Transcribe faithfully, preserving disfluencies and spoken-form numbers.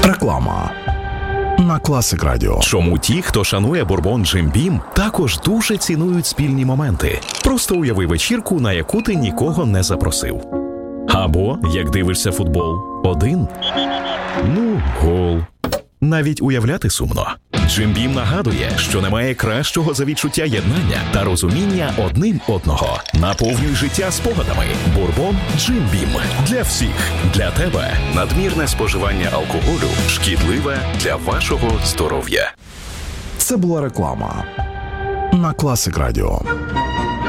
Реклама на Класик Радіо. Чому ті, хто шанує бурбон Jim Beam, також дуже цінують спільні моменти? Просто уяви вечірку, на яку ти нікого не запросив. Або, як дивишся футбол, один. Ну, гол. Навіть уявляти сумно. Jim Beam нагадує, що немає кращого за відчуття єднання та розуміння одним одного. Наповнюй життя спогадами. Бурбон Jim Beam. Для всіх. Для тебе. Надмірне споживання алкоголю шкідливе для вашого здоров'я. Це була реклама на Класик Радіо.